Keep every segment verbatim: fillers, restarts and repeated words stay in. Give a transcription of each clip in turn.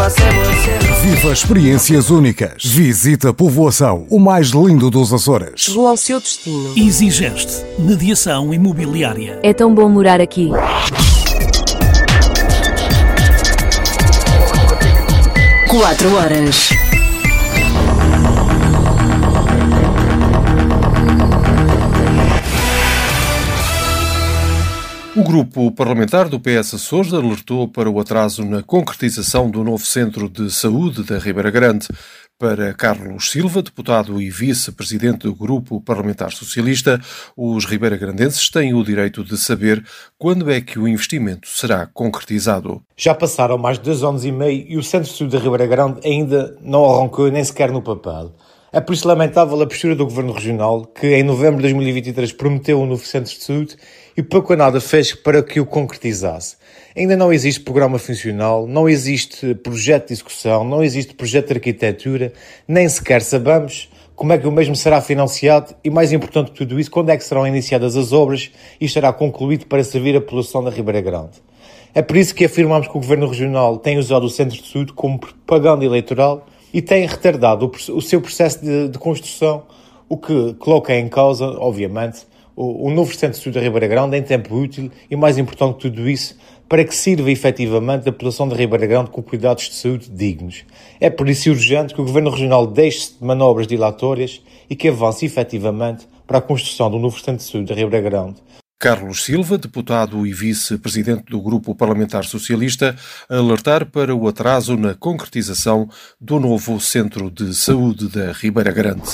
Viva experiências únicas. Visita a Povoação, o mais lindo dos Açores. Chegou ao seu destino. Exigeste mediação imobiliária. É tão bom morar aqui. Quatro horas. O grupo parlamentar do P S Açores alertou para o atraso na concretização do novo Centro de Saúde da Ribeira Grande. Para Carlos Silva, deputado e vice-presidente do grupo parlamentar socialista, os ribeiragrandenses têm o direito de saber quando é que o investimento será concretizado. Já passaram mais de dois anos e meio e o Centro de Saúde da Ribeira Grande ainda não arrancou nem sequer no papel. É por isso lamentável a postura do Governo Regional, que em novembro de dois mil e vinte e três prometeu um novo Centro de Saúde e pouco ou nada fez para que o concretizasse. Ainda não existe programa funcional, não existe projeto de execução, não existe projeto de arquitetura, nem sequer sabemos como é que o mesmo será financiado e, mais importante de tudo isso, quando é que serão iniciadas as obras e estará concluído para servir a população da Ribeira Grande. É por isso que afirmamos que o Governo Regional tem usado o Centro de Saúde como propaganda eleitoral e tem retardado o, o seu processo de, de construção, o que coloca em causa, obviamente, o, o novo Centro de Saúde da Ribeira Grande em tempo útil e, mais importante que tudo isso, para que sirva efetivamente a população da Ribeira Grande com cuidados de saúde dignos. É por isso urgente que o Governo Regional deixe-se de manobras dilatórias e que avance efetivamente para a construção do novo Centro de Saúde da Ribeira Grande. Carlos Silva, deputado e vice-presidente do Grupo Parlamentar Socialista, a alertar para o atraso na concretização do novo Centro de Saúde da Ribeira Grande.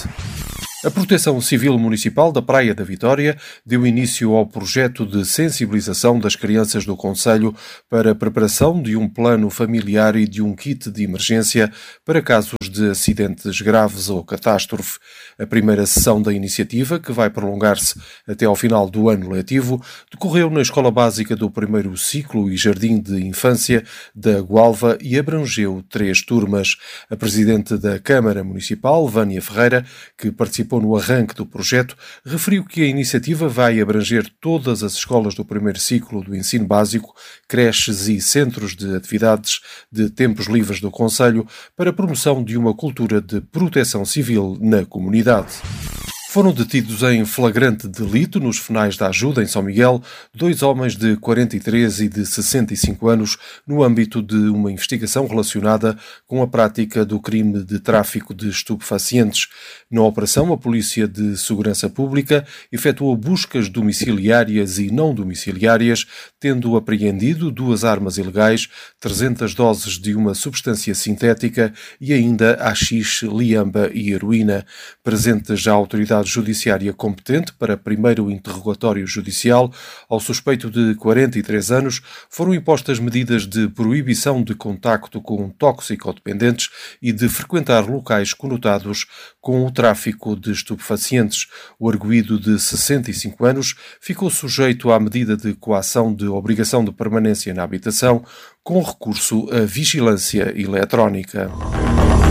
A Proteção Civil Municipal da Praia da Vitória deu início ao projeto de sensibilização das crianças do concelho para a preparação de um plano familiar e de um kit de emergência para casos de acidentes graves ou catástrofe. A primeira sessão da iniciativa, que vai prolongar-se até ao final do ano letivo, decorreu na Escola Básica do primeiro Ciclo e Jardim de Infância da Gualva e abrangeu três turmas. A Presidente da Câmara Municipal, Vânia Ferreira, que participou no arranque do projeto, referiu que a iniciativa vai abranger todas as escolas do primeiro ciclo do ensino básico, creches e centros de atividades de tempos livres do concelho para a promoção de uma cultura de proteção civil na comunidade. Foram detidos em flagrante delito nos finais da ajuda em São Miguel dois homens de quarenta e três e de sessenta e cinco anos no âmbito de uma investigação relacionada com a prática do crime de tráfico de estupefacientes. Na operação, a Polícia de Segurança Pública efetuou buscas domiciliárias e não domiciliárias, tendo apreendido duas armas ilegais, trezentas doses de uma substância sintética e ainda haxixe, liamba e heroína. Presente já a autoridade judiciária competente para primeiro interrogatório judicial, ao suspeito de quarenta e três anos foram impostas medidas de proibição de contacto com toxicodependentes e de frequentar locais conotados com o tráfico de estupefacientes. O arguido de sessenta e cinco anos ficou sujeito à medida de coação de obrigação de permanência na habitação com recurso à vigilância eletrónica.